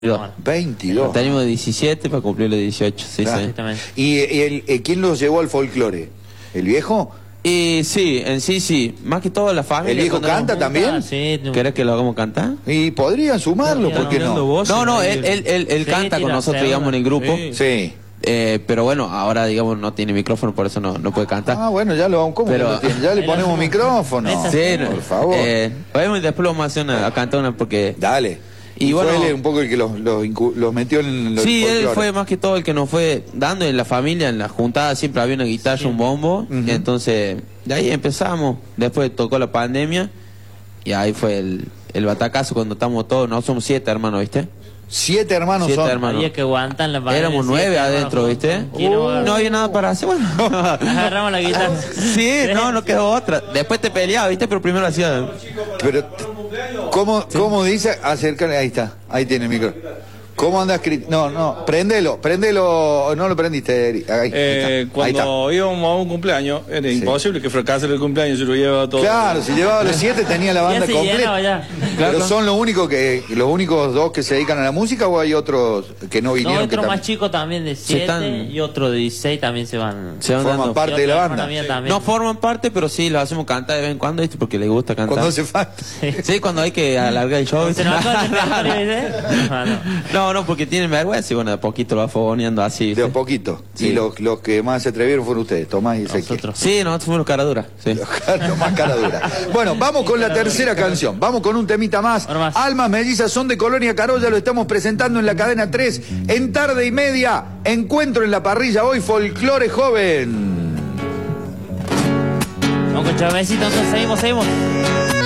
22. Tenemos 17 para cumplir los 18, sí, Claro. sí. Exactamente. ¿Y quién los llevó al folclore? ¿El viejo? Y sí, en sí, sí. Más que todo la familia. ¿El viejo cuando canta éramos- también? Sí, ¿Querés que lo hagamos cantar? Y podrían sumarlo, Sí, ¿por qué no? No, no, él Sí, canta con tira nosotros, segunda. digamos, en el grupo. Sí. Sí. Pero bueno, ahora, digamos, no tiene micrófono, por eso no puede cantar. Ah, bueno, ya lo vamos. ¿Cómo Pero- que no tiene? Ya le ponemos micrófono. Sí, Por favor. Podemos después lo vamos a hacer a cantar una porque... Dale. Y Y bueno- fue él un poco el que los metió en los Sí, él folclore. fue más que todo el que nos fue dando en la familia, en la juntada siempre había una guitarra, un bombo, y entonces de ahí empezamos, después tocó la pandemia y ahí fue el batacazo cuando estamos todos, no somos 7 hermanos, ¿viste? 7 hermanos 7 son. hermanos. Había que aguantar la pandemia, Éramos 9 siete adentro, hermanos ¿viste? juntos. ¿Quién agarra? No había nada para hacer, bueno. Agarramos la guitarra. Sí, no quedó otra. Después te peleaba, ¿viste? Pero primero hacía... Pero, ¿cómo dice? Acércale, ahí está, ahí tiene el micro. ¿Cómo andas? No, prendelo, no lo prendiste, Eric. Ahí está. Cuando íbamos a un cumpleaños, era imposible que fracasara el cumpleaños, yo lo llevaba todo. Claro, si llevaba los 7 tenía la banda Ya se llenaba completa. ya. Pero Claro. son los únicos dos que se dedican a la música o hay otros que no No, vinieron que otro más también chico también de 7 están- y otro de 16 también se van. Se van forman dando. parte de la banda? No forman parte, pero sí, lo hacemos cantar de vez en cuando, ¿viste? Porque les gusta cantar. Cuando hace falta. Sí, cuando hay que alargar el show. ¿Se nos acaba el repertorio, ¿viste? No, porque tienen vergüenza y bueno, de a poquito lo va fogoneando así. ¿viste? De a poquito. Sí. Y los que más se atrevieron fueron ustedes, Tomás y Ezequiel. Nosotros. Sí, nosotros fuimos los caraduras. Sí. Los más cara dura. Bueno, vamos con la tercera canción. Vamos con un temita más. Uno más. Almas mellizas son de Colonia Carolla. Lo estamos presentando en la cadena 3. En tarde y media, encuentro en la parrilla hoy folclore joven. Vamos con Chavecito, entonces seguimos.